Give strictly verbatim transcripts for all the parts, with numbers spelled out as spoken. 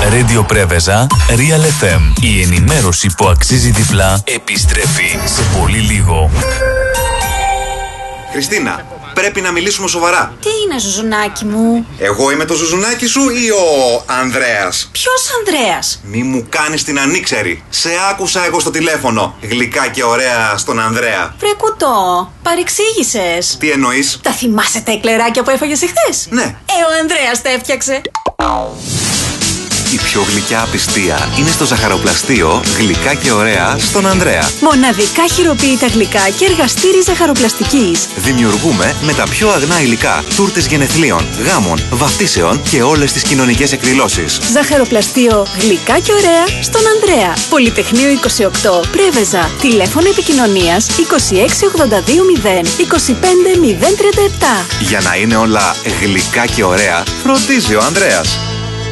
Radio Πρέβεζα, Real εφ εμ. Η ενημέρωση που αξίζει διπλά επιστρέφει σε πολύ λίγο. Χριστίνα, πρέπει να μιλήσουμε σοβαρά. Τι είναι, Ζουζουνάκι μου? Εγώ είμαι το Ζουζουνάκι σου ή ο Ανδρέας? Ποιος Ανδρέας? Μη μου κάνεις την ανήξερη. Σε άκουσα εγώ στο τηλέφωνο. Γλυκά και ωραία στον Ανδρέα. Βρε κουτό, παρεξήγησες. Τι εννοείς? Τα θυμάσαι τα εκλεράκια που έφαγες εχθές? Ναι. Ε, ο Ανδρέας τα έφτιαξε. Η πιο γλυκιά απιστία είναι στο ζαχαροπλαστείο Γλυκά και ωραία στον Ανδρέα. Μοναδικά χειροποίητα γλυκά και εργαστήρι ζαχαροπλαστικής. Δημιουργούμε με τα πιο αγνά υλικά τούρτες γενεθλίων, γάμων, βαφτίσεων και όλες τις κοινωνικές εκδηλώσεις. Ζαχαροπλαστείο Γλυκά και ωραία στον Ανδρέα. Πολυτεχνείο είκοσι οκτώ, Πρέβεζα. Τηλέφωνο επικοινωνίας είκοσι έξι ογδόντα δύο μηδέν είκοσι πέντε μηδέν τριάντα επτά. Για να είναι όλα γλυκά και ωραία, φροντίζει ο Ανδρέας.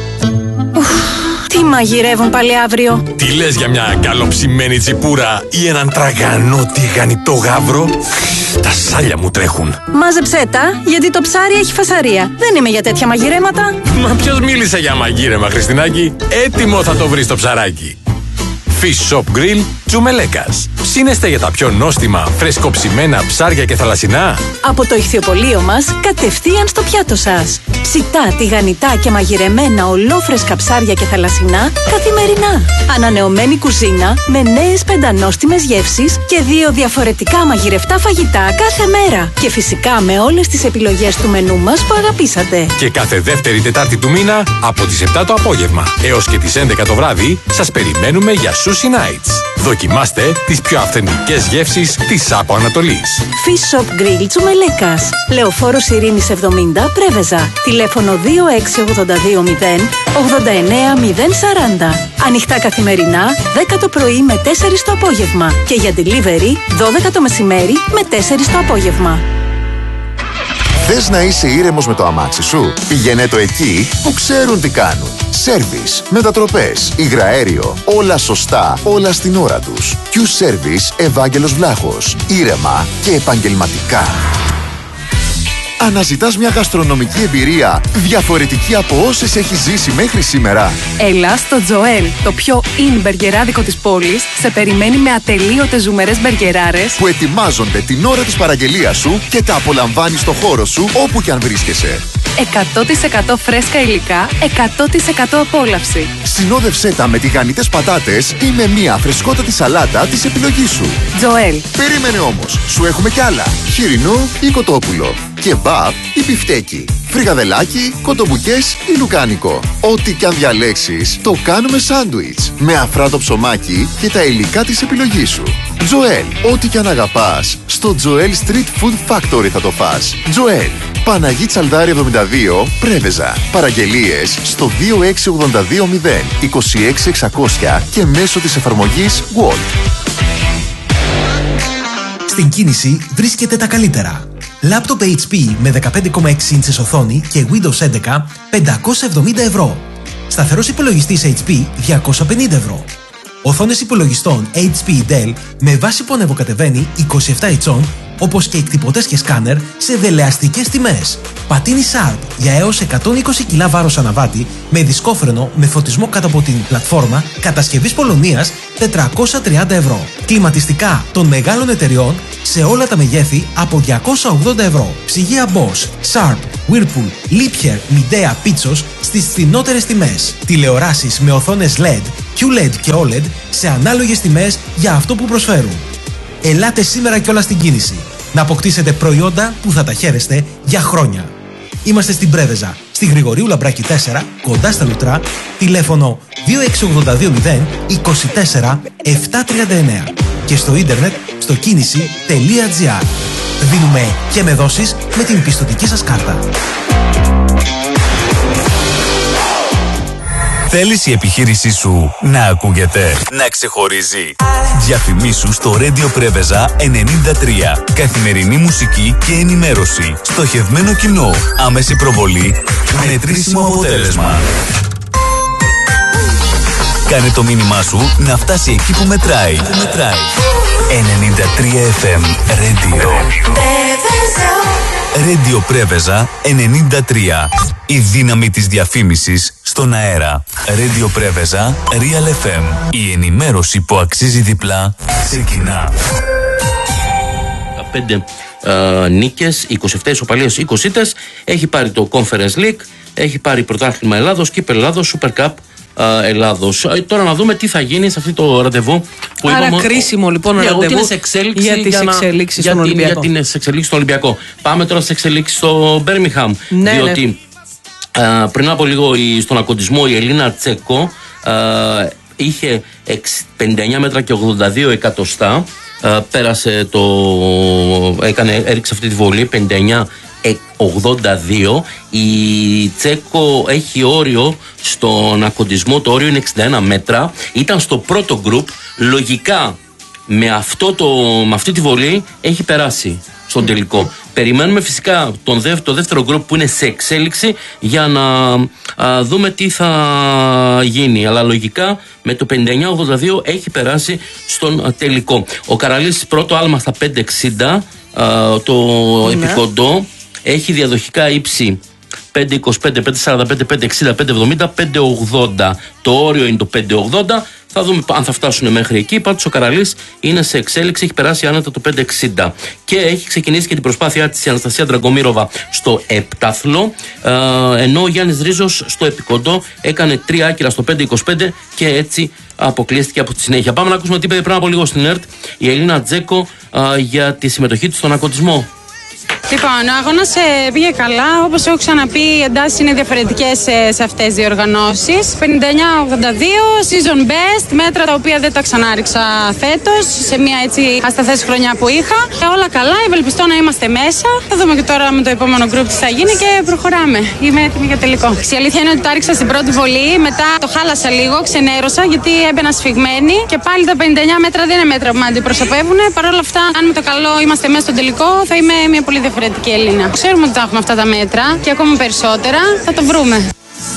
Τι μαγειρεύουν πάλι αύριο? Τι λες για μια καλοψημένη τσιπούρα ή έναν τραγανό τηγανιτό γάβρο? Τα σάλια μου τρέχουν. Μάζεψέ τα, γιατί το ψάρι έχει φασαρία. Δεν είμαι για τέτοια μαγειρέματα. Μα ποιος μίλησε για μαγείρεμα, Χριστινάκη? Έτοιμο θα το βρεις το ψαράκι. Fish Shop Grill Τσουμελέκας. Ψήνεστε για τα πιο νόστιμα, φρεσκοψημένα ψάρια και θαλασσινά? Από το ηχθιοπωλείο μας, κατευθείαν στο πιάτο σας. Ψητά, τηγανιτά και μαγειρεμένα ολόφρεσκα ψάρια και θαλασσινά καθημερινά. Ανανεωμένη κουζίνα με νέες πεντανόστιμες γεύσεις και δύο διαφορετικά μαγειρευτά φαγητά κάθε μέρα. Και φυσικά με όλες τις επιλογές του μενού μας που αγαπήσατε. Και κάθε δεύτερη Τετάρτη του μήνα από τις επτά το απόγευμα έως και τις έντεκα το βράδυ σας περιμένουμε για Sushi Nights. Δοκιμάστε τις πιο αυθεντικές γεύσεις της Άπο Ανατολής. Fish Shop Grill Τσουμελέκας. Λεωφόρος Ειρήνης εβδομήντα, Πρέβεζα. Τηλέφωνο δύο έξι ογδόντα δύο μηδέν ογδόντα εννέα μηδέν σαράντα. Ανοιχτά καθημερινά, δέκα το πρωί με τέσσερις το απόγευμα. Και για delivery, δώδεκα το μεσημέρι με τέσσερις το απόγευμα. Θες να είσαι ήρεμος με το αμάξι σου? Πηγαίνε το εκεί που ξέρουν τι κάνουν. Σέρβις, μετατροπές, υγραέριο, όλα σωστά, όλα στην ώρα τους. Q-Service Ευάγγελος Βλάχος. Ήρεμα και επαγγελματικά. Αναζητάς μια γαστρονομική εμπειρία διαφορετική από όσες έχεις ζήσει μέχρι σήμερα? Έλα στο Τζοέλ, το πιο in μπεργκεράδικο της πόλης, σε περιμένει με ατελείωτες ζουμερές μπεργκεράρες που ετοιμάζονται την ώρα της παραγγελίας σου και τα απολαμβάνεις στο χώρο σου όπου και αν βρίσκεσαι. εκατό τοις εκατό φρέσκα υλικά, εκατό τοις εκατό απόλαυση. Συνόδευσέ τα με τηγανιτές πατάτες ή με μια φρεσκότατη σαλάτα της επιλογής σου. Τζοέλ. Περίμενε όμως, σου έχουμε κι άλλα. Χοιρινό ή κοτόπουλο. Κεμπάπ ή μπιφτέκι. Φρικαδελάκι, κοτομπουκές ή λουκάνικο. Ό,τι κι αν διαλέξεις, το κάνουμε σάντουιτς. Με αφράτο ψωμάκι και τα υλικά της επιλογής σου. Τζοέλ, ό,τι κι αν αγαπάς, στο Τζοέλ Street Food Factory θα το φας. Τζοέλ, Παναγί Τσαλδάρη εβδομήντα δύο, Πρέβεζα. Παραγγελίες στο δύο έξι ογδόντα δύο μηδέν είκοσι έξι εξακόσια και μέσω της εφαρμογής Walt. Στην κίνηση βρίσκεται τα καλύτερα. Λάπτοπ έιτς πι με δεκαπέντε κόμμα έξι ίντσες οθόνη και Windows έντεκα πεντακόσια εβδομήντα ευρώ. Σταθερός υπολογιστής έιτς πι διακόσια πενήντα ευρώ. Οθόνες υπολογιστών έιτς πι Dell με βάση που ανεβοκατεβαίνει είκοσι επτά ιντσών, όπως και εκτυπωτές και σκάνερ σε δελεαστικές τιμές. Πατίνι Sharp για έως εκατόν είκοσι κιλά βάρος αναβάτη με δισκόφρενο με φωτισμό κάτω από την πλατφόρμα κατασκευής Πολωνίας τετρακόσια τριάντα ευρώ. Κλιματιστικά των μεγάλων εταιριών σε όλα τα μεγέθη από διακόσια ογδόντα ευρώ. Ψυγεία Bosch, Sharp, Whirlpool, Liebherr, Midea, Pitsos στις φθηνότερες τιμές. Τηλεοράσεις με οθόνες ελ ι ντι, κιου ελ ι ντι και ο ελ ι ντι σε ανάλογες τιμές για αυτό που προσφέρουν. Ελάτε σήμερα κιόλας στην κίνηση να αποκτήσετε προϊόντα που θα τα χαίρεστε για χρόνια. Είμαστε στην Πρέβεζα, στη Γρηγορίου Λαμπράκη τέσσερα, κοντά στα Λουτρά, τηλέφωνο δύο έξι ογδόντα δύο μηδέν είκοσι τέσσερα επτακόσια τριάντα εννέα και στο ίντερνετ στο κίνηση τελεία τζι άρ. Δίνουμε και με δόσεις με την πιστωτική σας κάρτα. Θέλεις η επιχείρησή σου να ακούγεται, να ξεχωρίζει? Διαφημίσου στο Radio Πρέβεζα ενενήντα τρία. Καθημερινή μουσική και ενημέρωση. Στοχευμένο κοινό. Άμεση προβολή. Μετρήσιμο αποτέλεσμα. Κάνε το μήνυμά σου να φτάσει εκεί που μετράει. Που μετράει. ενενήντα τρία εφ εμ Radio. Radio Πρέβεζα ενενήντα τρία. Η δύναμη της διαφήμισης στο στον αέρα. Radio Πρέβεζα, Real εφ εμ. Η ενημέρωση που αξίζει διπλά ξεκινά. πέντε uh, νίκες, είκοσι επτά ισοπαλίες, είκοσι ήττες. Έχει πάρει το Conference League, έχει πάρει πρωτάθλημα Ελλάδος, Κύπελλο Ελλάδος, Super Cup uh, Ελλάδος. Uh, τώρα να δούμε τι θα γίνει σε αυτό το ραντεβού που Άρα είπαμε. Κρίσιμο λοιπόν ναι, ραντεβού για τις εξελίξεις στον Ολυμπιακό. Για τις εξελίξεις στον Ολυμπιακό. Πάμε τώρα στις εξελίξεις στο Birmingham. Ναι, διότι ναι. Uh, πριν από λίγο στον ακοντισμό η Ελίνα Τσέκο uh, είχε πενήντα εννιά μέτρα και ογδόντα δύο εκατοστά. Uh, πέρασε το. Έκανε, έριξε αυτή τη βολή πενήντα εννιά ογδόντα δύο. Η Τσέκο έχει όριο στον ακοντισμό, το όριο είναι εξήντα ένα μέτρα. Ήταν στο πρώτο γκρουπ. Λογικά με, αυτό το, με αυτή τη βολή έχει περάσει στον τελικό. Περιμένουμε φυσικά τον δεύ, το δεύτερο γκρουπ που είναι σε εξέλιξη για να α, δούμε τι θα γίνει. Αλλά λογικά με το πενήντα εννιά ογδόντα δύο έχει περάσει στον α, τελικό. Ο Καραλής πρώτο άλμα στα πέντε εξήντα, α, το ναι. επικοντό έχει διαδοχικά ύψη πέντε είκοσι πέντε, πέντε σαράντα πέντε, πέντε εξήντα, πέντε εβδομήντα, πέντε ογδόντα. Το όριο είναι το πέντε ογδόντα. Θα δούμε αν θα φτάσουν μέχρι εκεί. Πάντως ο Καραλής είναι σε εξέλιξη, έχει περάσει άνετα το πέντε εξήντα. Και έχει ξεκινήσει και την προσπάθειά της η Αναστασία Ντραγκομύροβα στο επτάθλο. Ε, ενώ ο Γιάννης Ρίζος στο επικοντό έκανε τρία άκυρα στο πέντε είκοσι πέντε και έτσι αποκλείστηκε από τη συνέχεια. Πάμε να ακούσουμε τι είπε πριν από λίγο στην ΕΡΤ η Ελίνα Τζέκο ε, για τη συμμετοχή της στον ακοντισμό. Λοιπόν, ο αγώνας ε, πήγε καλά. Όπως έχω ξαναπεί, οι εντάσεις είναι διαφορετικές ε, σε αυτές τις διοργανώσεις. πενήντα εννιά ογδόντα δύο, season best, μέτρα τα οποία δεν τα ξανάριξα φέτος, σε μια έτσι ασταθές χρονιά που είχα. Ε, όλα καλά, ευελπιστώ να είμαστε μέσα. Θα δούμε και τώρα με το επόμενο group τι θα γίνει και προχωράμε. Είμαι έτοιμη για τελικό. Η αλήθεια είναι ότι το άριξα στην πρώτη βολή, μετά το χάλασα λίγο, ξενέρωσα γιατί έμπαινα σφιγμένη και πάλι τα πενήντα εννιά μέτρα δεν είναι μέτρα που με αντιπροσωπεύουν. Παρ' όλα αυτά, αν με το καλό είμαστε μέσα στον τελικό, θα είμαι μια πολύ διαφορετική Έλληνα. Ξέρουμε ότι θα έχουμε αυτά τα μέτρα και ακόμα περισσότερα. Θα το βρούμε.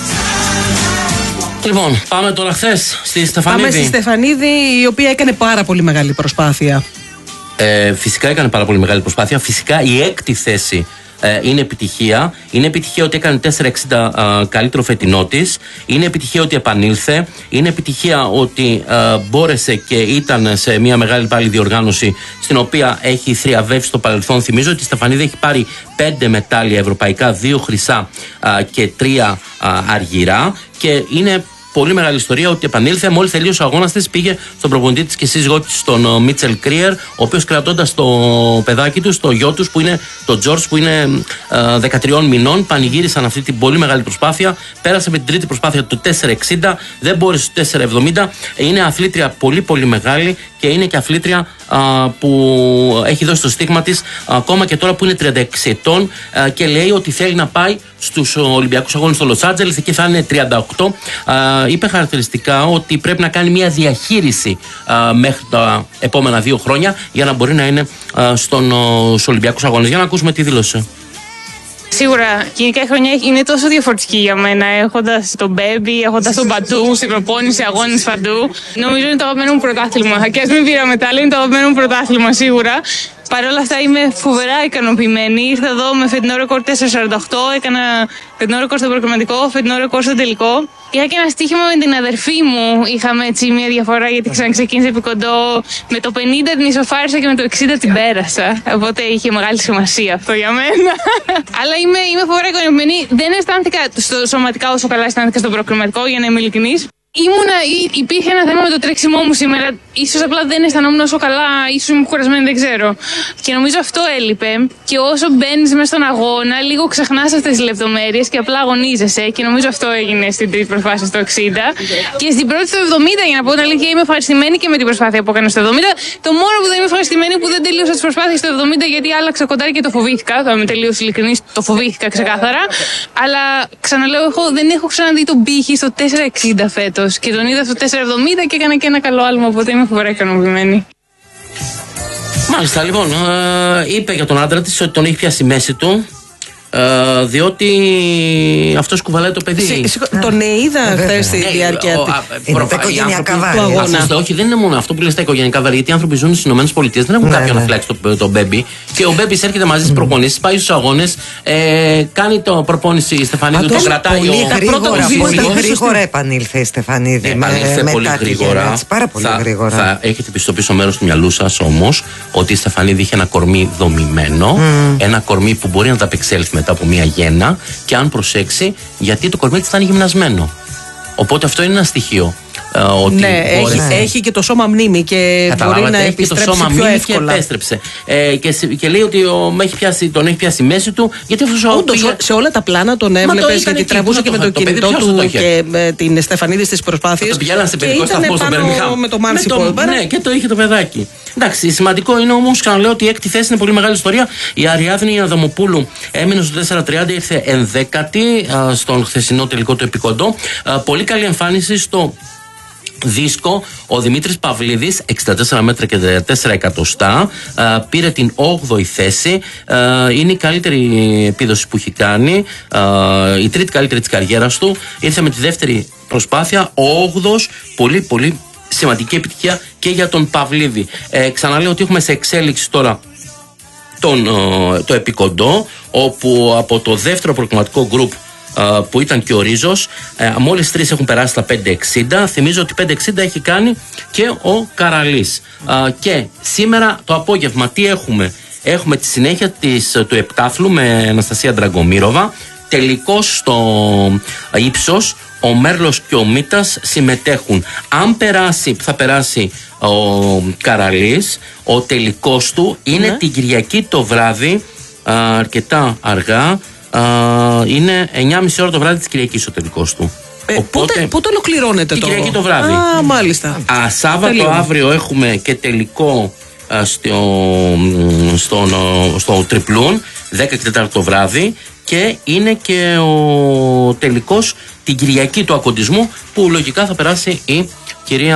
Λοιπόν, πάμε τώρα χθες στη Στεφανίδη. Πάμε στη Στεφανίδη, η οποία έκανε πάρα πολύ μεγάλη προσπάθεια. Ε, φυσικά έκανε πάρα πολύ μεγάλη προσπάθεια. Φυσικά η έκτη θέση ε, είναι επιτυχία. Είναι επιτυχία ότι έκανε τέσσερα εξήντα ε, καλύτερο φετινό της. Είναι επιτυχία ότι επανήλθε. Είναι επιτυχία ότι ε, μπόρεσε και ήταν σε μια μεγάλη πάλι διοργάνωση στην οποία έχει θριαβεύσει στο παρελθόν. Θυμίζω ότι η Στεφανίδη έχει πάρει πέντε μετάλλια ευρωπαϊκά, δύο χρυσά ε, και τρία ε, αργυρά και είναι πολύ μεγάλη ιστορία ότι επανήλθε. Μόλις τελείωσε ο αγώνας της, πήγε στον προπονητή της και σύζυγό της, τον Μίτσελ Κρίερ, ο οποίος κρατώντας το παιδάκι του, το γιο τους, που είναι το Τζορτζ, που είναι ε, δεκατριών μηνών, πανηγύρισαν αυτή την πολύ μεγάλη προσπάθεια. Πέρασε με την τρίτη προσπάθεια το τέσσερα εξήντα, δεν μπόρεσε στο τέσσερα εβδομήντα. Είναι αθλήτρια πολύ πολύ μεγάλη και είναι και αθλήτρια α, που έχει δώσει το στίγμα της ακόμα και τώρα που είναι τριάντα έξι ετών α, και λέει ότι θέλει να πάει στους Ολυμπιακούς Αγώνες στο Λος Άντζελες, εκεί θα είναι τριάντα οκτώ. Α, είπε χαρακτηριστικά ότι πρέπει να κάνει μια διαχείριση α, μέχρι τα επόμενα δύο χρόνια για να μπορεί να είναι α, στον, ο, στους Ολυμπιακούς Αγώνες. Για να ακούσουμε τι δήλωσε. Σίγουρα, γενικά η χρονιά είναι τόσο διαφορετική για μένα. Έχοντας τον Μπέμπι, έχοντας τον Μπατού, στην προπόνηση, αγώνες παντού. Νομίζω είναι το αγαπημένο μου πρωτάθλημα. Και ας μην πήρα μετάλλιο, είναι το αγαπημένο μου πρωτάθλημα σίγουρα. Παρ' όλα αυτά είμαι φοβερά ικανοποιημένη. Ήρθα εδώ με φετινό ρεκόρ τέσσερα σαράντα οκτώ, έκανα φετινό ρεκόρ στο προκριματικό, φετινό ρεκόρ στο τελικό. Είχα και ένα στοίχημα με την αδερφή μου. Είχαμε έτσι μια διαφορά γιατί ξαναξεκίνησε επί κοντό. Με το πενήντα την ισοφάρισα και με το εξήντα την πέρασα. Οπότε είχε μεγάλη σημασία αυτό για μένα. Αλλά είμαι, είμαι φοβερά ικανοποιημένη. Δεν αισθάνθηκα στο σωματικά όσο καλά αισθάνθηκα στο προκριματικό, για να είμαι ειλικρινής. Ήμουνα, υπήρχε ένα θέμα με το τρέξιμό μου σήμερα. Ίσως απλά δεν αισθανόμουν όσο καλά, ίσως ήμουν κουρασμένη, δεν ξέρω. Και νομίζω αυτό έλειπε. Και όσο μπαίνεις μέσα στον αγώνα, λίγο ξεχνάς αυτές τις λεπτομέρειες και απλά αγωνίζεσαι. Και νομίζω αυτό έγινε στην τρίτη προσπάθεια στο εξήντα. Και στην πρώτη στο εβδομήντα, για να πω την αλήθεια, είμαι ευχαριστημένη και με την προσπάθεια που έκανα στο εβδομήντα. Το μόνο που δεν είμαι ευχαριστημένη που δεν τελείωσα τις προσπάθειες στο εβδομήντα, γιατί άλλαξα κοντάρι και το φοβήθηκα. Θα είμαι τελείως ειλικρινής, το φοβήθηκα ξεκάθαρα. Αλλά ξαναλέω, έχω, δεν έχω ξαναδεί τον πύχη στο τέσσερα εξήντα φέτος. Και τον είδα στο τέσσερα εβδομήντα και έκανα και ένα καλό άλμα, οπότε είμαι φοβερά ικανοποιημένη. Μάλιστα, λοιπόν, ε, είπε για τον άντρα της ότι τον έχει πιάσει η μέση του Ε, διότι αυτό κουβαλάει το παιδί. Σι, σι, τον είδα χθες στη διάρκεια του αγώνα. Όχι, δεν είναι μόνο αυτό που λες τα οικογενειακά βάρη. Γιατί οι άνθρωποι ζουν στις ΗΠΑ, δεν έχουν κάποιον να φυλάξει το μπέμπι. Και ο μπέμπι έρχεται μαζί στις προπονήσεις, πάει στους αγώνες, κάνει το προπόνηση η Στεφανίδη, το κρατάει. Πολύ γρήγορα επανήλθε η Στεφανίδη. Επανήλθε πολύ γρήγορα. Πάρα πολύ γρήγορα. Θα έχετε πει στο πίσω μέρος του μυαλού σας όμως ότι η Στεφανίδη είχε ένα κορμί δομημένο, ένα κορμί που μπορεί να τα απεξέλθει μετά από μια γέννα και αν προσέξει, γιατί το κορμί της ήταν γυμνασμένο. Οπότε αυτό είναι ένα στοιχείο. Ε, ότι ναι, έχει, έχει και το σώμα μνήμη και μπορεί να έχει επιστρέψει και το σώμα πιο μνήμη εύκολα. Και επέστρεψε. Ε, και, και λέει ότι ο, έχει πιάσει, τον έχει πιάσει η μέση του. Γιατί αυτός Όντως, πήγε... σε όλα τα πλάνα τον έβλεπες, γιατί τραβούσε και με το, το κινητό του το και με την Στεφανίδη στις προσπάθειες. Το πηγαίναν σε παιδικό σταθμό στον Μπέρμιγχαμ. Με το Μάνσιπο. Ναι, και το είχε το παιδάκι. Εντάξει, σημαντικό είναι όμως, ξαναλέω ότι η έκτη θέση είναι πολύ μεγάλη ιστορία. Η Αριάδνη Αδαμοπούλου έμεινε στο τέσσερα τριάντα, ήρθε ενδέκατη στον χθεσινό τελικό του επικοντό. Πολύ καλή εμφάνιση στο δίσκο. Ο Δημήτρης Παυλίδης, εξήντα τέσσερα μέτρα και τέσσερα εκατοστά, πήρε την όγδοη θέση. Είναι η καλύτερη επίδοση που έχει κάνει, η τρίτη καλύτερη της καριέρας του. Ήρθε με τη δεύτερη προσπάθεια, ο όγδοος, πολύ πολύ σημαντική επιτυχία και για τον Παυλίδη. Ε, ξαναλέω ότι έχουμε σε εξέλιξη τώρα τον, το επικοντό, όπου από το δεύτερο προκριματικό γκρουπ που ήταν και ο Ρίζος, μόλις τρεις έχουν περάσει τα πέντε εξήντα. Θυμίζω ότι πέντε εξήντα έχει κάνει και ο Καραλής. Και σήμερα το απόγευμα τι έχουμε? Έχουμε τη συνέχεια της, του επτάθλου με Αναστασία Ντραγκομύροβα. Τελικώς στο ύψος ο Μέρλος και ο Μίτας συμμετέχουν. Αν περάσει, θα περάσει ο Καραλής, ο τελικός του είναι ναι. την Κυριακή το βράδυ, αρκετά αργά. Uh, είναι εννιά και μισή ώρα το βράδυ της Κυριακής ο τελικός του. Ε, Οπότε, πότε, πότε ολοκληρώνεται την το... Κυριακή το βράδυ. Α, μάλιστα. Α, Σάββατο Τελείω. Αύριο έχουμε και τελικό α, στο, στο, στο, στο Τριπλούν, δέκα και τέσσερα το βράδυ. Και είναι και ο τελικός την Κυριακή του ακοντισμού, που λογικά θα περάσει η κυρία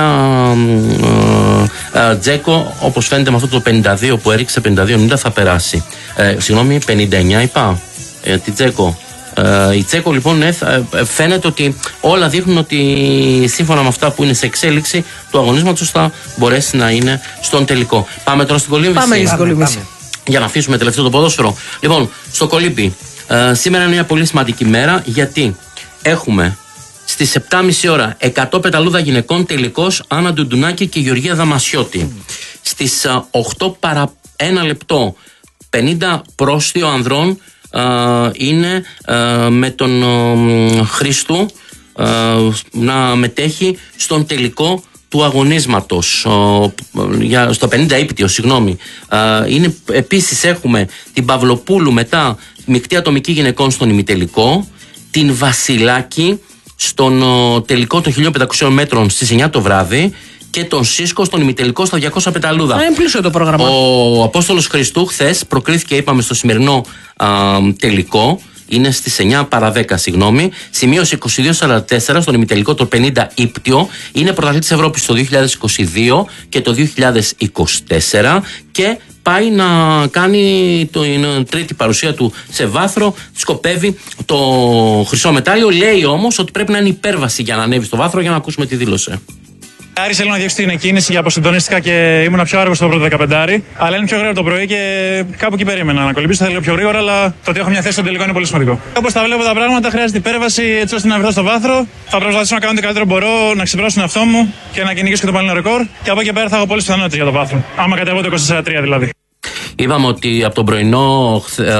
α, α, Τζέκο, όπως φαίνεται με αυτό το πενήντα δύο που έριξε, πενήντα δύο ενενήντα θα περάσει. Ε, συγγνώμη, πενήντα εννιά είπα. Ε, τη Τσέκο. Ε, η Τσέκο λοιπόν ε, φαίνεται ότι όλα δείχνουν ότι σύμφωνα με αυτά που είναι σε εξέλιξη του αγωνίσματος θα μπορέσει να είναι στον τελικό. Πάμε τώρα στην κολύμβηση. Πάμε στην κολύμβηση. Για να αφήσουμε τελευταίο το ποδόσφαιρο. Λοιπόν, στο κολύμπι. Ε, σήμερα είναι μια πολύ σημαντική μέρα, γιατί έχουμε στις επτά και μισή ώρα εκατό πεταλούδα γυναικών τελικός, Άννα Ντουντουνάκη και Γεωργία Δαμασιώτη. Στις οκτώ παρά ένα λεπτό πενήντα πρόστιο ανδρών Uh, είναι uh, με τον uh, Χρήστου uh, να μετέχει στον τελικό του αγωνίσματος uh, για, στο πενήντα ύπτιο, συγγνώμη. Uh, είναι, επίσης έχουμε την Παυλοπούλου μετά μεικτή ατομική γυναικών στον ημιτελικό, την Βασιλάκη στον uh, τελικό των χίλια πεντακόσιων μέτρων στις εννιά το βράδυ και τον Σίσκο στον ημιτελικό στα διακόσια πεταλούδα. Είναι πλούσιο το πρόγραμμα. Ο Απόστολος Χριστού χθες προκρίθηκε, είπαμε, στο σημερινό α, τελικό. Είναι στις εννιά παρά δέκα, συγγνώμη. Σημείωσε είκοσι δύο σαράντα τέσσερα στον ημιτελικό το πενήντα ύπτιο. Είναι πρωταθλητής Ευρώπης το δύο χιλιάδες είκοσι δύο και το δύο χιλιάδες είκοσι τέσσερα και πάει να κάνει την τρίτη παρουσία του σε βάθρο. Σκοπεύει το χρυσό μετάλλιο. Λέει όμως ότι πρέπει να είναι υπέρβαση για να ανέβει στο βάθρο, για να ακούσουμε τι δήλωσε. Άρης θέλω να διεύσει την εκκίνηση για αποσυντονίστηκα και ήμουν πιο άργο στο πρώτο δεκαπεντάρι. Αλλά είναι πιο γρήγορο το πρωί και κάπου εκεί περίμενα να κολυμπήσω. Θα λέω πιο γρήγορα, αλλά το ότι έχω μια θέση στο τελικό είναι πολύ σημαντικό. Όπως τα βλέπω τα πράγματα, χρειάζεται υπέρβαση έτσι ώστε να βρεθώ στο βάθρο. Θα προσπαθήσω να κάνω ό,τι καλύτερο μπορώ, να ξεπεράσω τον εαυτό μου και να κυνηγήσω και το παλαιό ρεκόρ. Και από εκεί πέρα θα έχω πολλές πιθανότητες για το βάθρο. Άμα κατεβώ το είκοσι τέσσερα τρία δηλαδή. Είπαμε ότι από τον πρωινό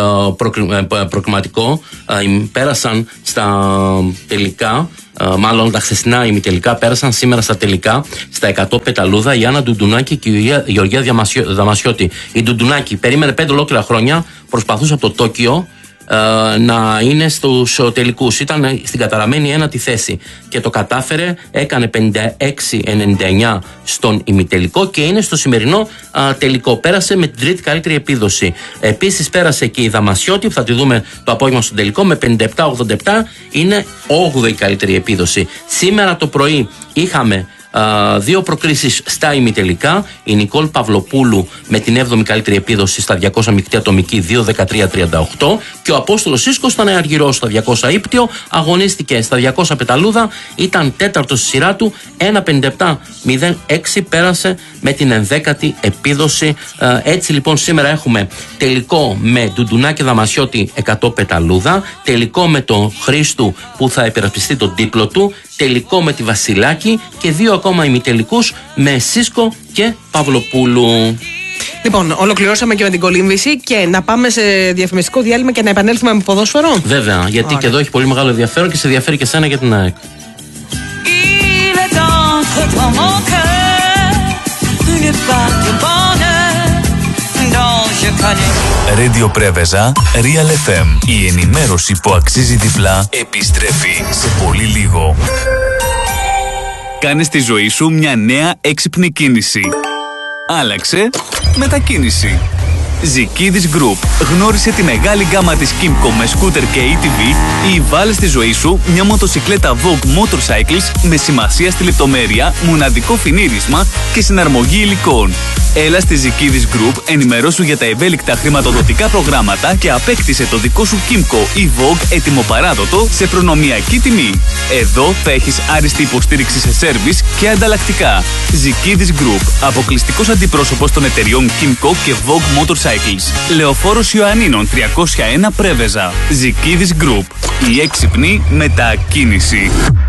προκριματικό πέρασαν στα τελικά, μάλλον τα χθεσινά ημιτελικά πέρασαν σήμερα στα τελικά, στα εκατό πεταλούδα, η Άννα Ντουντουνάκη και η Γεωργία Δαμασιώτη. Η Ντουντουνάκη περίμενε πέντε ολόκληρα χρόνια, προσπαθούσε από το Τόκιο να είναι στους τελικούς. Ήταν στην καταραμένη ένατη θέση και το κατάφερε, έκανε πενήντα έξι ενενήντα εννιά στον ημιτελικό και είναι στο σημερινό α, τελικό. Πέρασε με την τρίτη καλύτερη επίδοση. Επίσης πέρασε και η Δαμασιώτη που θα τη δούμε το απόγευμα στον τελικό με πενήντα επτά ογδόντα επτά, είναι όγδοη καλύτερη επίδοση. Σήμερα το πρωί είχαμε Α, δύο προκρίσεις στα ημιτελικά. Η Νικόλ Παυλοπούλου με την έβδομη καλύτερη επίδοση στα διακόσια μεικτή ατομική δύο δεκατρία τριάντα οκτώ. Και ο Απόστολος Σίσκος ήταν αργυρός στα διακόσια ύπτιο. Αγωνίστηκε στα διακόσια πεταλούδα. Ήταν τέταρτος στη σειρά του. ένα πενήντα επτά μηδέν έξι πέρασε με την ενδέκατη επίδοση. Α, έτσι λοιπόν σήμερα έχουμε τελικό με Ντουντουνά και Δαμασιώτη εκατό πεταλούδα. Τελικό με τον Χρήστου που θα υπερασπιστεί τον τίτλο του. Τελικό με τη Βασιλάκη και δύο ακόμα ημιτελικούς με Σίσκο και Παυλοπούλου. Λοιπόν, ολοκληρώσαμε και με την κολύμβηση και να πάμε σε διαφημιστικό διάλειμμα και να επανέλθουμε με ποδόσφαιρο. Βέβαια, γιατί Ωραία. Και εδώ έχει πολύ μεγάλο ενδιαφέρον και σε ενδιαφέρει και σένα για την ΑΕΚ. Radio Πρέβεζα, Real εφ εμ. Η ενημέρωση που αξίζει διπλά επιστρέφει σε πολύ λίγο. Κάνε στη ζωή σου μια νέα έξυπνη κίνηση. Άλλαξε μετακίνηση. Ζικίδης Group. Γνώρισε τη μεγάλη γκάμα της Kymco με σκούτερ και έι τι βι ή βάλε στη ζωή σου μια μοτοσικλέτα Vogue Motorcycles με σημασία στη λεπτομέρεια, μοναδικό φινίρισμα και συναρμογή υλικών. Έλα στη Ζικίδης Group, ενημερώσου για τα ευέλικτα χρηματοδοτικά προγράμματα και απέκτησε το δικό σου Kymco ή Vogue έτοιμο παράδοτο σε προνομιακή τιμή. Εδώ θα έχεις άριστη υποστήριξη σε σέρβις και ανταλλακτικά. Ζικίδης Group, αποκλειστικός αντιπρόσωπος των εταιριών Kymco και Vogue Motorcycles. Λεωφόρος Ιωαννίνων τριακόσια ένα Πρέβεζα. Ζικίδης Group, η έξυπνη μετακίνηση.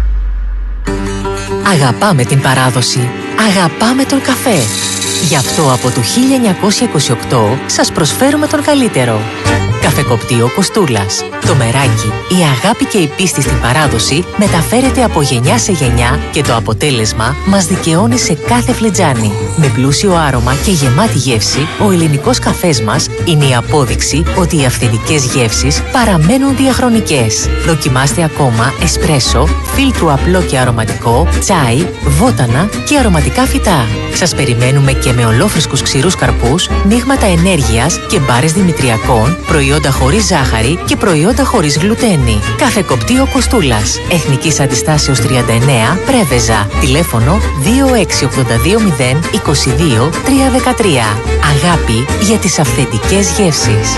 Αγαπάμε την παράδοση. Αγαπάμε τον καφέ. Γι' αυτό από το χίλια εννιακόσια είκοσι οκτώ σας προσφέρουμε τον καλύτερο. Καφεκοπτείο Κοστούλας. Το μεράκι, η αγάπη και η πίστη στην παράδοση μεταφέρεται από γενιά σε γενιά και το αποτέλεσμα μας δικαιώνει σε κάθε φλιτζάνι. Με πλούσιο άρωμα και γεμάτη γεύση, ο ελληνικός καφές μας είναι η απόδειξη ότι οι αυθεντικές γεύσεις παραμένουν διαχρονικές. Δοκιμάστε ακόμα εσπρέσο, φίλτρου απλό και αρωματικό, τσάι, βότανα και αρωματικά φυτά. Σας περιμένουμε και με ολόφρυσκους ξηρούς καρπούς, μείγματα ενέργειας και μπάρες δημητριακών, προϊόντα χωρίς ζάχαρη και προϊόντα χωρίς γλουτένη. Καφεκοπτείο Κοστούλας. Εθνικής Αντιστάσεως τριάντα εννέα, Πρέβεζα. Τηλέφωνο δύο έξι ογδόντα δύο μηδέν είκοσι δύο τριακόσια δεκατρία. Αγάπη για τις αυθεντικές γεύσεις.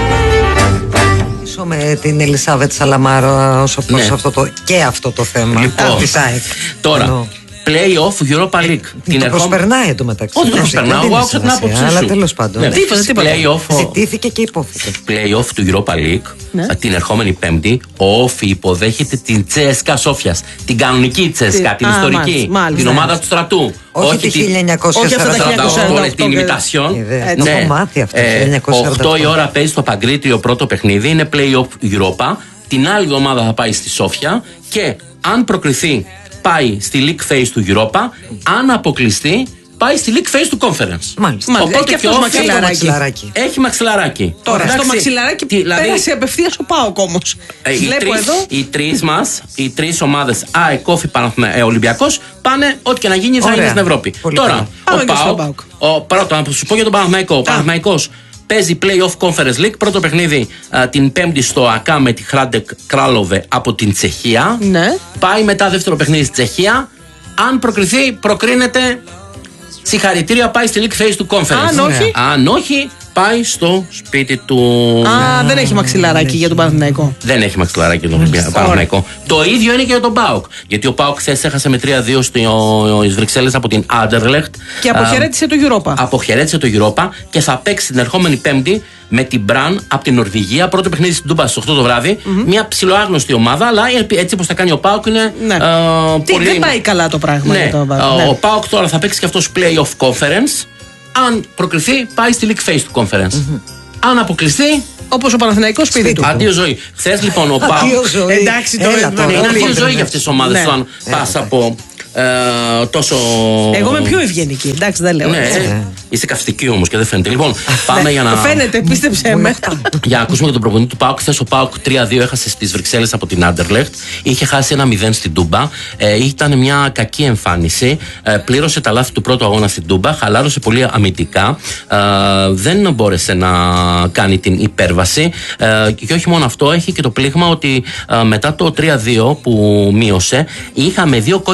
Με την Ελισάβετ Σαλαμάρο όσο προς ναι. αυτό το, και αυτό το θέμα. Λοιπόν, τώρα, Ενώ... Play-off Europa League. Την το ερχό... προσπερνάει εντωμεταξύ. Όχι, το προσπερνάω, εγώ άκουσα την άποψή σου. Αλλά τέλος πάντων. Ναι, play-off... Ζητήθηκε και υπόθηκε. Play-off του Europa League, ναι. την ερχόμενη Πέμπτη, ο Όφη υποδέχεται την Τσέσκα Σόφιας. Την κανονική Τσέσκα, την ιστορική. Την ομάδα του στρατού. Όχι τη χίλια εννιακόσια σαράντα οκτώ, την ημιτασιόν. Το έχω μάθει αυτό. οκτώ η ώρα παίζει στο Παγκρίτριο πρώτο παιχνίδι, είναι Play-off Europa. Την άλλη εβδομάδα θα πάει στη Σόφια και αν προκριθεί πάει στη League Phase του Europa, αν αποκλειστεί πάει στη League Phase του Conference. Μάλιστα. Οπότε έχει και αυτό μαξιλαράκι. Έχει μαξιλαράκι. Τώρα εντάξει, στο μαξιλαράκι τι, δηλαδή, πέρασε απευθείας ο ΠΑΟΚ όμως. Ε, Βλέπω εδώ. Οι τρεις μας, οι τρεις ομάδες ΑΕΚ, Όφη, ε, Ολυμπιακός πάνε ό,τι και να γίνει θα είναι στην Ευρώπη. Πολύ Τώρα, ο ΠΑΟΚ, ο, πρώτα να σου πω για τον Παναθηναϊκό. Ο Παναθηναϊκός παίζει Play-off Conference League. Πρώτο παιχνίδι α, την Πέμπτη στο ΑΚΑ με τη Χράντεκ Κράλοβε από την Τσεχία. Ναι. Πάει μετά δεύτερο παιχνίδι στη Τσεχία. Αν προκριθεί, προκρίνεται. Συγχαρητήρια, πάει στη League Phase του Conference. Αν όχι, Αν όχι πάει στο σπίτι του. Α, δεν έχει μαξιλαράκι για τον Παναθηναϊκό. Δεν έχει μαξιλαράκι για τον Παναθηναϊκό. Το ίδιο είναι και για τον ΠΑΟΚ. Γιατί ο ΠΑΟΚ χθες έχασε με τρία δύο στις Βρυξέλλες από την Άντερλεχτ. Και αποχαιρέτησε το Europa. Αποχαιρέτησε το Europa και θα παίξει την ερχόμενη Πέμπτη με την Μπραν από την Νορβηγία. Πρώτο παιχνίδι στην Τούμπα στις οκτώ το βράδυ. Mm-hmm. Μια ψιλοάγνωστη ομάδα, αλλά έτσι όπως τα κάνει ο ΠΑΟΚ είναι. Ναι. Ε, Τι, πολύ... Δεν πάει καλά το πράγμα. Ναι. Το... Ε, ναι. Ο ΠΑΟΚ τώρα θα παίξει και αυτό Play-off Conference. Αν προκριθεί, πάει στη League Phase του Conference. Mm-hmm. Αν αποκλειστεί, όπως ο Παναθηναϊκός σπίτι του. Αντίο ζωή. Χθες λοιπόν ο ΠΑΟΚ. Εντάξει, τώρα είναι αντίο ζωή για αυτές τις ομάδες. Αν πας από. Ε, τόσο... Εγώ είμαι πιο ευγενική, εντάξει, δεν λέω. Ναι, ε, είσαι καυστική όμως και δεν φαίνεται. Λοιπόν, πάμε για να. Φαίνεται, πίστεψέ με. Για να ακούσουμε και τον προπονητή του ΠΑΟΚ. Χθες ο ΠΑΟΚ τρία δύο έχασε στις Βρυξέλλες από την Άντερλεχτ. Είχε χάσει ένα μηδέν στην Τούμπα. Ε, ήταν μια κακή εμφάνιση. Ε, πλήρωσε τα λάθη του πρώτου αγώνα στην Τούμπα. Χαλάρωσε πολύ αμυντικά. Ε, δεν μπόρεσε να κάνει την υπέρβαση. Ε, και όχι μόνο αυτό, έχει και το πλήγμα ότι ε, μετά το τρία δύο που μείωσε, είχαμε δύο κόκκινες κάρτες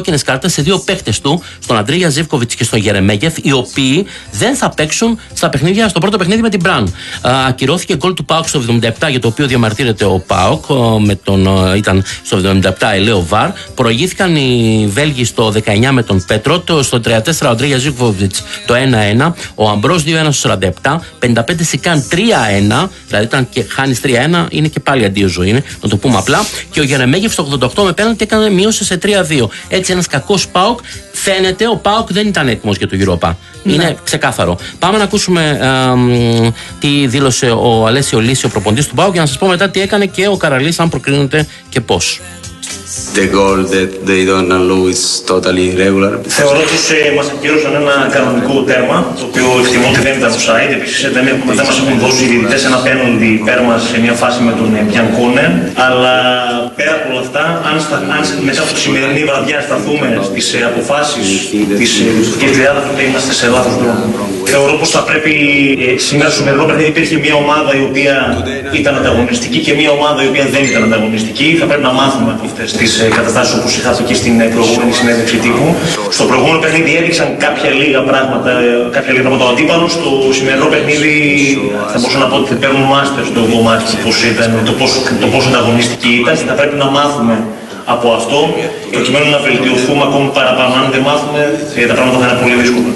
σε δύο παίκτες του, στον Αντρίγια Ζίβκοβιτς και στον Γερεμέγεφ, οι οποίοι δεν θα παίξουν στα παιχνίδια, στο πρώτο παιχνίδι με την Μπραν. Ακυρώθηκε γκολ του ΠΑΟΚ στο εβδομήντα επτά, για το οποίο διαμαρτύρεται ο ΠΑΟΚ, με τον, ήταν στο εβδομήντα επτά ελαίο βαρ. Προηγήθηκαν οι Βέλγοι στο δεκαεννιά με τον Πέτρο, στο τριάντα τέσσερα ο Αντρίγια Ζίβκοβιτς το ένα ένα, ο Αμπρός δύο ένα στο σαράντα επτά, πενήντα πέντε Σικάν τρία ένα, δηλαδή όταν και χάνεις τρία ένα είναι και πάλι αντίο ζωή, είναι, να το πούμε απλά. Και ο Γερεμέγεφ στο ογδόντα οκτώ με πέναλτι έκανε μείωση σε τρία δύο. Έτσι ένας κακός ΠΑΟΚ. Φαίνεται ο ΠΑΟΚ δεν ήταν έτοιμος για το Europa. Είναι ναι. ξεκάθαρο. Πάμε να ακούσουμε ε, τι δήλωσε ο Αλέσιο Λύση, ο προπονητής του ΠΑΟΚ, για να σας πω μετά τι έκανε και ο Καραλής, αν προκρίνεται και πώς. The goal that they don't allow is totally irregular. Θεωρώ πως ε, μας ακύρωσαν ένα κανονικό τέρμα, το οποίο εκτιμώ ότι δεν ήταν offside. Επίσης δεν, δεν μας έχουν δώσει οι διαιτητές ένα πέναλτι υπέρ μας σε μια φάση με τον Μπιανκόνε. Αλλά πέρα από όλα αυτά, αν, στα, αν μέσα από τη σημερινή βραδιά σταθούμε στις ε, αποφάσεις της διοικητικής τριάδας, τότε είμαστε σε λάθος δρόμο. Θεωρώ πως θα πρέπει ε, σήμερα στο σημερινό παιχνίδι υπήρχε μια ομάδα η οποία ήταν ανταγωνιστική και μια ομάδα η οποία δεν ήταν ανταγωνιστική. Θα πρέπει να μάθουμε από αυτές τις καταστάσεις όπως είχα και στην προηγούμενη συνέντευξη τύπου. Στο προηγούμενο παιχνίδι έδειξαν κάποια λίγα πράγματα, κάποια λίγα πράγματα ο αντίπαλος. Στο σημερινό παιχνίδι θα μπορούσα να πω ότι παίρνουν μάστερ στο ογδόο μάτς το πώς ήταν, το πόσο, το πόσο ανταγωνιστική ήταν. Θα πρέπει να μάθουμε από αυτό, προκειμένου να βελτιωθούμε ακόμη παραπάνω. Αν δεν μάθουμε, τα πράγματα θα είναι πολύ δύσκολα.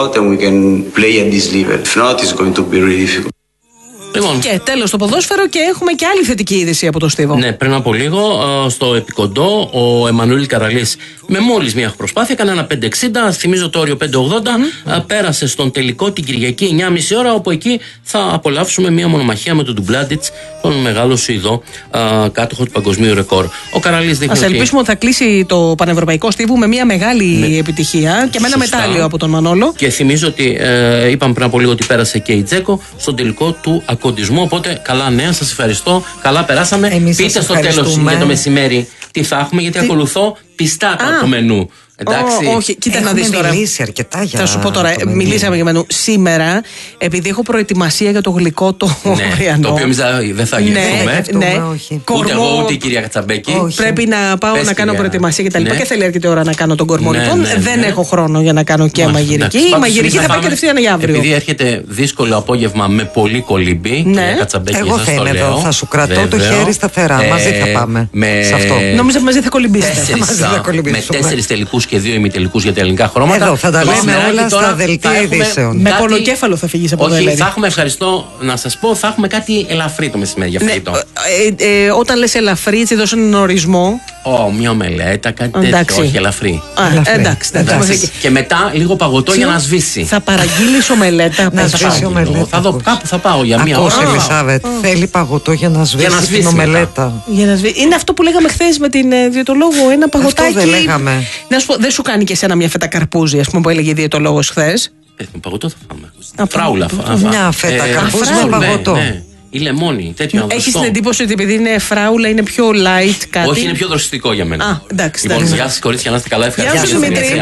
Λοιπόν. Και τέλος το ποδόσφαιρο και έχουμε και άλλη θετική είδηση από το Στίβο. Ναι, πριν από λίγο στο Επικοντό ο Εμμανουήλ Καραλής με μόλις μία προσπάθεια έκανε ένα πέντε εξήντα, θυμίζω το όριο πέντε ογδόντα, mm. πέρασε στον τελικό την Κυριακή εννιά και μισή ώρα, όπου εκεί θα απολαύσουμε μία μονομαχία με τον Ντουμπλάντιτς, τον μεγάλο Σουηδό κάτοχο του παγκοσμίου ρεκόρ. Ο Καραλής δείχνει. Ας ελπίσουμε ότι θα κλείσει το Πανευρωπαϊκό Στίβο με μία μεγάλη ναι. επιτυχία και με ένα Σωστά. μετάλλιο από τον Μανόλο. Και θυμίζω ότι ε, είπαμε πριν από λίγο ότι πέρασε και η Τζέκο στον τελικό του ακοντισμού. Οπότε καλά νέα, σας ευχαριστώ. Καλά περάσαμε. Εμείς Πείτε στο τέλος για το μεσημέρι τι θα έχουμε, γιατί τι? ακολουθώ πιστά Α. το μενού. Εντάξει. Ω, όχι, κοίτα Έχουμε να δεις τώρα. μιλήσει αρκετά για Θα σου πω τώρα, μιλήσαμε για μενού. Σήμερα, επειδή έχω προετοιμασία για το γλυκό το αυριανό. Το οποίο εμείς δεν θα γυρίσουμε. Ναι, ναι. Ούτε εγώ ούτε η κυρία Κατσαμπέκη. Πρέπει να πάω Πες να κάνω προετοιμασία και τα λοιπά. Ναι. Και θέλει αρκετή ώρα να κάνω τον κορμό. Ναι, λοιπόν, ναι, ναι. δεν έχω χρόνο για να κάνω και μαγειρική. Η μαγειρική θα πάει κατευθείαν για αύριο. Επειδή έρχεται δύσκολο απόγευμα με πολύ κολύμπι. Εγώ θα είμαι εδώ. Θα σου κρατώ το χέρι σταθερά. Μαζί θα πάμε. Νόμιζα μαζί θα κολυμπήσετε. Με τέσσερις τελικούς και δύο ημιτελικούς για τα ελληνικά χρώματα. Εδώ θα τα λέμε όλα στα δελτία ειδήσεων. Με κολοκέφαλο θα φύγεις από εδώ. Όχι, θα έχουμε, ευχαριστώ να σας πω, θα έχουμε κάτι ελαφρύ το μεσημέρι για φαγητό. Ναι, ε, ε, όταν λες ελαφρύ, έτσι δώσω έναν ορισμό. Ω, μια ομελέτα, κάτι τέτοιο. Όχι, ελαφρύ. Α, εντάξει, εντάξει. Και μετά λίγο παγωτό για να σβήσει. Θα παραγγείλεις ομελέτα. Να σβήσει ομελέτα. Θα δω, κάπου θα πάω για μία ώρα. Ακούσε, Ελισάβετ, θέλει παγωτό για να σβήσει την ομελέτα. Είναι αυτό που λέγαμε χθες με την διαιτολόγο, ένα παγωτάκι. Αυτό δεν λέγαμε. Δεν σου κάνει και εσένα μια φέτα καρπούζι, ας πούμε, που έλεγε η διαιτολόγος χθες. Ε, παγωτό θα φάμε. Φράουλα. Μια φέτα καρπούζι με παγωτό. Ή λεμόνι, τέτοιο. Έχεις την εντύπωση ότι επειδή είναι φράουλα είναι πιο light κάτι? Όχι, είναι πιο δροσιστικό για μένα. Α, εντάξει. Λοιπόν, γεια σας κορίτσια, να είστε καλά. Ευχαριστώ. Γεια σου Δημήτρη.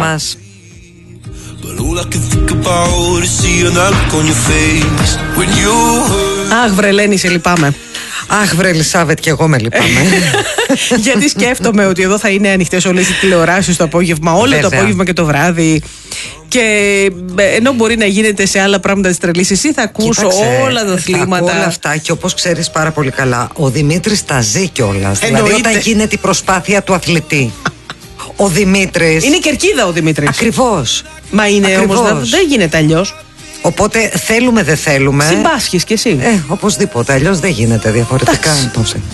Αχ, βρε Λένη, σε λυπάμαι. Αχ, βρε Ελισάβετ, και εγώ με λυπάμαι. Γιατί σκέφτομαι ότι εδώ θα είναι ανοιχτές όλες οι τηλεοράσεις το απόγευμα, όλο Βέβαια. το απόγευμα και το βράδυ. Και ενώ μπορεί να γίνεται σε άλλα πράγματα της τρελής, εσύ θα ακούς όλα τα αθλήματα. Όλα αυτά, και όπως ξέρεις πάρα πολύ καλά, ο Δημήτρης τα ζει κιόλας. Δηλαδή όταν γίνεται η προσπάθεια του αθλητή. Ο Δημήτρης. Είναι η κερκίδα ο Δημήτρης. Ακριβώς. Μα είναι όμως, δεν γίνεται αλλιώς. Οπότε θέλουμε δεν θέλουμε. Συμπάσχεις κι εσύ. Ε, οπωσδήποτε. Αλλιώς δεν γίνεται διαφορετικά.